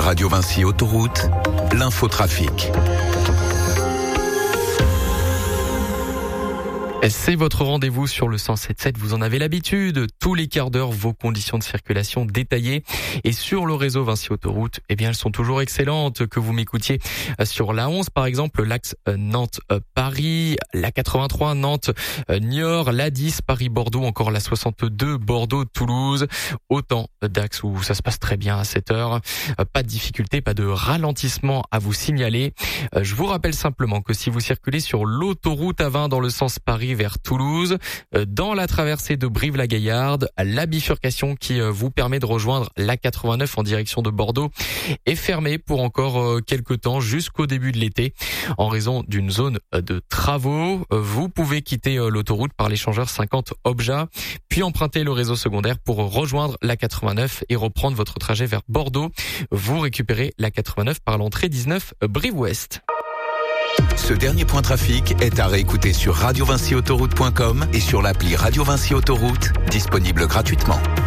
Radio Vinci Autoroute, l'infotrafic. C'est votre rendez-vous sur le 107.7, vous en avez l'habitude. Tous les quarts d'heure, vos conditions de circulation détaillées. Et sur le réseau Vinci Autoroute, eh bien, elles sont toujours excellentes. Que vous m'écoutiez sur la 11, par exemple, l'axe Nantes-Paris, la 83 Nantes-Niort, la 10 Paris-Bordeaux, encore la 62 Bordeaux-Toulouse. Autant d'axes où ça se passe très bien à cette heure. Pas de difficulté, pas de ralentissement à vous signaler. Je vous rappelle simplement que si vous circulez sur l'autoroute A20 dans le sens Paris vers Toulouse, dans la traversée de Brive-la-Gaillarde, la bifurcation qui vous permet de rejoindre la 89 en direction de Bordeaux est fermée pour encore quelques temps jusqu'au début de l'été en raison d'une zone de travaux. Vous pouvez quitter l'autoroute par l'échangeur 50 Obja, puis emprunter le réseau secondaire pour rejoindre la 89 et reprendre votre trajet vers Bordeaux. Vous récupérez la 89 par l'entrée 19 Brive-Ouest. Ce dernier point trafic est à réécouter sur radiovinciautoroute.com et sur l'appli Radio Vinci Autoroute, disponible gratuitement.